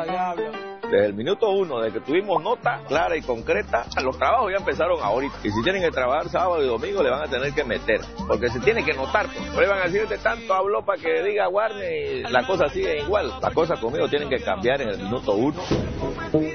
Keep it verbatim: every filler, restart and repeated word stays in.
Desde el minuto uno, desde que tuvimos nota clara y concreta, los trabajos ya empezaron ahorita. Y si tienen que trabajar sábado y domingo, le van a tener que meter. Porque se tiene que notar. No le van a decir, este tanto habló para que diga Warner y la cosa sigue igual. La cosa conmigo tienen que cambiar en el minuto uno.